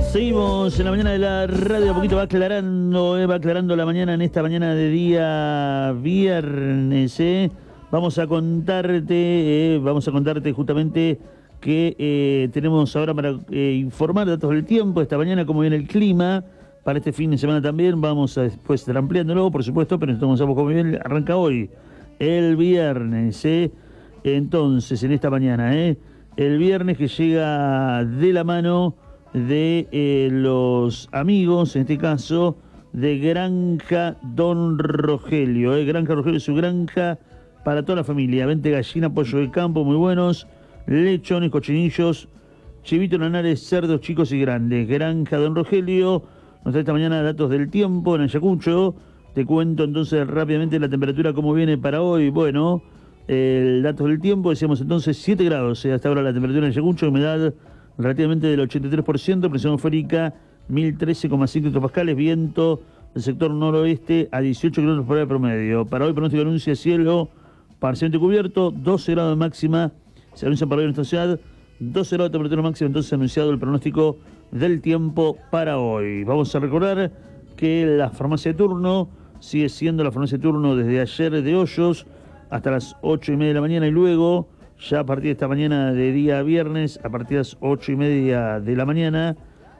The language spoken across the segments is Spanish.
Seguimos en la mañana de la radio, a poquito va aclarando la mañana en esta mañana de día viernes. Vamos a contarte justamente que tenemos ahora para informar datos del tiempo esta mañana, cómo viene el clima para este fin de semana también. Vamos a después estar ampliándolo, por supuesto, pero estamos cómo bien arranca hoy, el viernes. Entonces, en esta mañana, el viernes que llega de la mano de los amigos, en este caso, de Granja Don Rogelio. Granja Rogelio, su granja para toda la familia. Vente gallina, pollo de campo, muy buenos, lechones, cochinillos, chivitos, lanares, cerdos chicos y grandes. Granja Don Rogelio nos trae esta mañana datos del tiempo en Ayacucho. Te cuento entonces rápidamente la temperatura, cómo viene para hoy. Bueno, el datos del tiempo, decíamos entonces 7 grados, hasta ahora la temperatura en Ayacucho, humedad relativamente del 83%, presión atmosférica 1013,5 hectopascales, viento del sector noroeste a 18 km por hora promedio. Para hoy pronóstico anuncia cielo parcialmente cubierto, 12 grados de máxima, se anuncia para hoy en esta ciudad, 12 grados de temperatura máxima, entonces anunciado el pronóstico del tiempo para hoy. Vamos a recordar que la farmacia de turno sigue siendo la farmacia de turno desde ayer de Hoyos hasta las 8:30 de la mañana y luego, ya a partir de esta mañana de día viernes, a partir de las 8:30 de la mañana,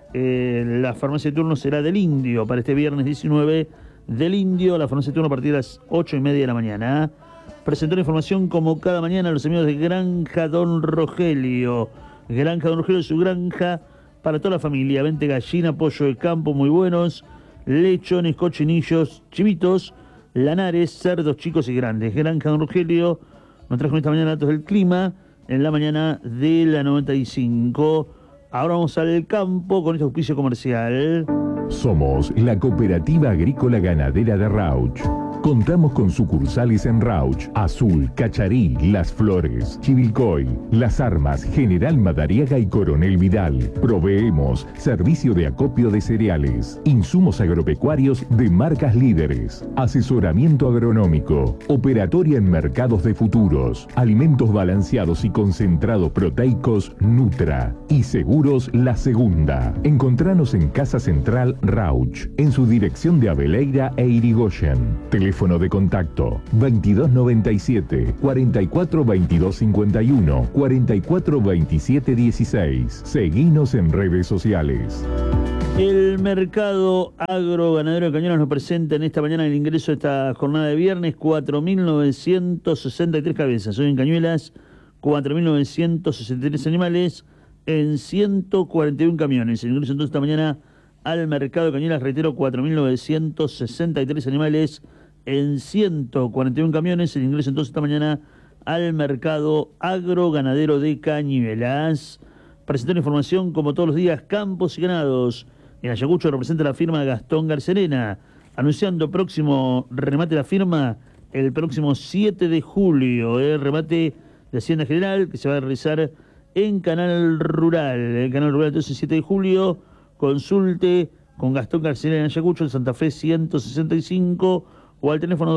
la farmacia de turno será del Indio, para este viernes 19 del Indio, la farmacia de turno a partir de las 8:30 de la mañana. Presentó la información como cada mañana a los amigos de Granja Don Rogelio. Granja Don Rogelio, su granja para toda la familia. Vente gallina, pollo de campo, muy buenos, lechones, cochinillos, chivitos, lanares, cerdos chicos y grandes. Granja Don Rogelio nos trajo esta mañana datos del clima en la mañana de la 95. Ahora vamos al campo con este auspicio comercial. Somos la Cooperativa Agrícola Ganadera de Rauch. Contamos con sucursales en Rauch, Azul, Cacharí, Las Flores, Chivilcoy, Las Armas, General Madariaga y Coronel Vidal. Proveemos servicio de acopio de cereales, insumos agropecuarios de marcas líderes, asesoramiento agronómico, operatoria en mercados de futuros, alimentos balanceados y concentrados proteicos Nutra y seguros La Segunda. Encontranos en Casa Central Rauch, en su dirección de Abeleira e Irigoyen. Teléfono de contacto 2297 44 22 51 44 27 16. Seguinos en redes sociales. El mercado agroganadero de Cañuelas nos presenta en esta mañana el ingreso de esta jornada de viernes 4.963 cabezas. Hoy en Cañuelas 4.963 animales en 141 camiones. El ingreso entonces esta mañana al mercado de Cañuelas, reitero, 4.963 animales en 141 camiones. El ingreso entonces esta mañana al mercado agroganadero de Cañuelas. Presentó la información como todos los días Campos y Ganados. En Ayacucho representa la firma Gastón Garcerena, anunciando próximo remate de la firma el próximo 7 de julio. Remate de Hacienda General que se va a realizar en Canal Rural. El Canal Rural entonces 7 de julio. Consulte con Gastón Garcerena en Ayacucho, en Santa Fe 165 o al teléfono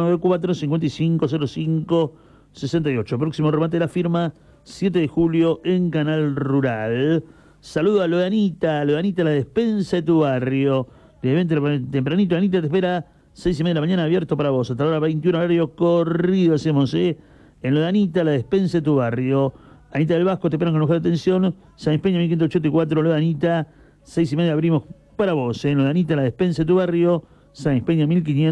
2494-5505-68. Próximo remate de la firma, 7 de julio en Canal Rural. Saludo a Lodanita, la despensa de tu barrio. De tempranito, Anita te espera, 6:30 de la mañana, abierto para vos. Hasta la hora 21, horario corrido hacemos, en Lodanita, la despensa de tu barrio. Anita del Vasco, te esperan con mejor atención. San Peña 1584, Lodanita, 6:30 abrimos para vos, Lodanita, la despensa de tu barrio. San Peña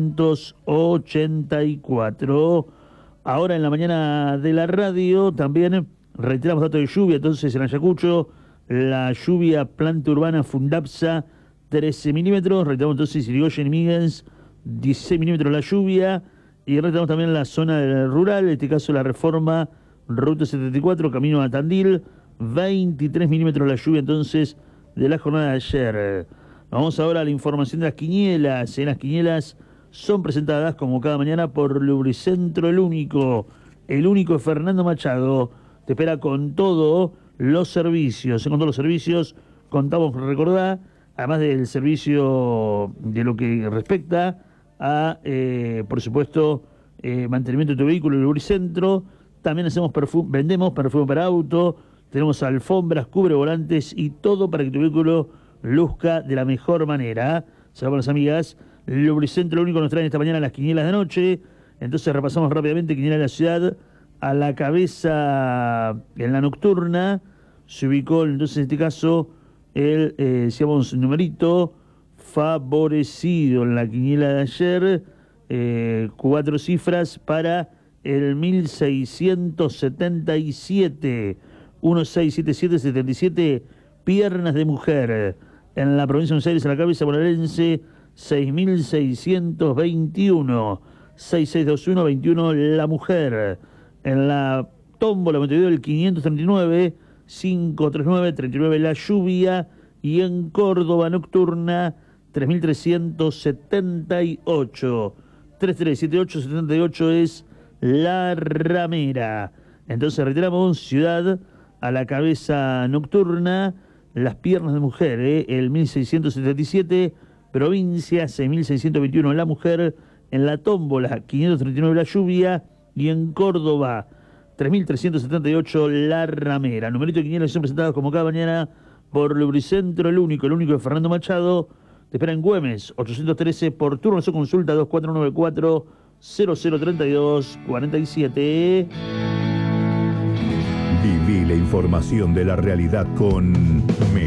1584. Ahora en la mañana de la radio también reiteramos datos de lluvia. Entonces en Ayacucho, la lluvia planta urbana Fundapsa 13 milímetros. Reiteramos entonces Irigoyen y Miguens 16 milímetros la lluvia. Y reiteramos también la zona rural, en este caso la Reforma, Ruta 74, camino a Tandil, 23 milímetros la lluvia entonces de la jornada de ayer. Vamos ahora a la información de las quinielas. Las quinielas son presentadas como cada mañana por Lubricentro, el único de Fernando Machado. Te espera con todos los servicios. Con todos los servicios contamos, recordá, además del servicio de lo que respecta a, por supuesto, mantenimiento de tu vehículo, Lubricentro. También vendemos perfume para auto. Tenemos alfombras, cubre volantes y todo para que tu vehículo luzca de la mejor manera. Se va con las amigas. Lubricentro, lo único que nos traen esta mañana las quinielas de noche. Entonces repasamos rápidamente quiniela de la ciudad. A la cabeza en la nocturna se ubicó entonces en este caso el, decíamos, numerito favorecido en la quiniela de ayer. 4 cifras para el 1677. 167777, piernas de mujer. En la provincia de Buenos Aires, en la cabeza bonaerense, 6621. 662121, la mujer. En la tómbola Montevideo, el 539. 539, 39, la lluvia. Y en Córdoba nocturna, 3378. 337878 es la ramera. Entonces reiteramos, ciudad a la cabeza nocturna, las piernas de mujer, el 1677, provincia 6621 la mujer, en la tómbola 539 la lluvia y en Córdoba 3378 la ramera. Numerito de quinielas son presentados como cada mañana por Lubricentro, el único de Fernando Machado. Te espera en Güemes, 813 por turno su consulta 2494 0032 47. Viví la información de la realidad con